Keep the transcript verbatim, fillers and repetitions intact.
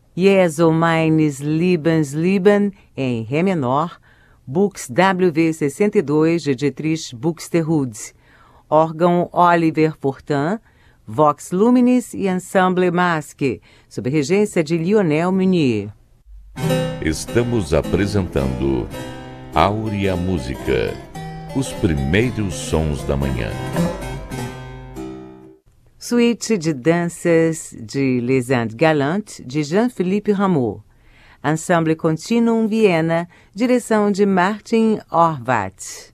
Jesu meines Liebensleben, em Ré menor, Bux W V sessenta e dois de Dietrich Buxtehude, órgão Oliver Fortin, Vox Luminis e Ensemble Masque, sob regência de Lionel Meunier. Estamos apresentando Áurea Música, os primeiros sons da manhã. Suíte de danças de Les Indes Galantes, de Jean-Philippe Rameau. Ensemble Continuum Viena, direção de Martin Horvath.